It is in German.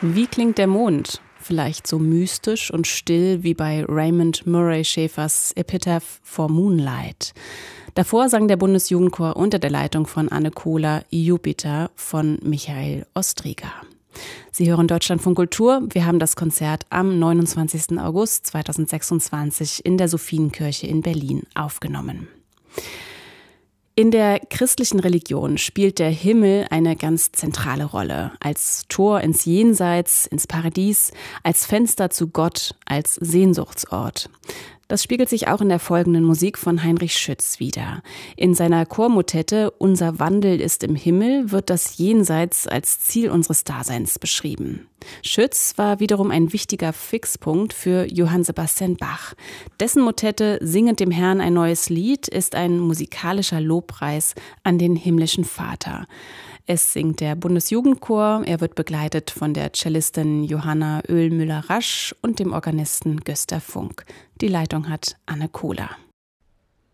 Wie klingt der Mond? Vielleicht so mystisch und still wie bei Raymond Murray Schäfers Epitaph for Moonlight. Davor sang der Bundesjugendchor unter der Leitung von Anne Kohler Jupiter von Michael Ostriga. Sie hören Deutschlandfunk Kultur. Wir haben das Konzert am 29. August 2026 in der Sophienkirche in Berlin aufgenommen. In der christlichen Religion spielt der Himmel eine ganz zentrale Rolle. Als Tor ins Jenseits, ins Paradies, als Fenster zu Gott, als Sehnsuchtsort. Das spiegelt sich auch in der folgenden Musik von Heinrich Schütz wider. In seiner Chormotette Unser Wandel ist im Himmel wird das Jenseits als Ziel unseres Daseins beschrieben. Schütz war wiederum ein wichtiger Fixpunkt für Johann Sebastian Bach. Dessen Motette Singend dem Herrn ein neues Lied ist ein musikalischer Lobpreis an den himmlischen Vater. Es singt der Bundesjugendchor, er wird begleitet von der Cellistin Johanna Oehlmüller-Rasch und dem Organisten Gösta Funk. Die Leitung hat Anne Kohler.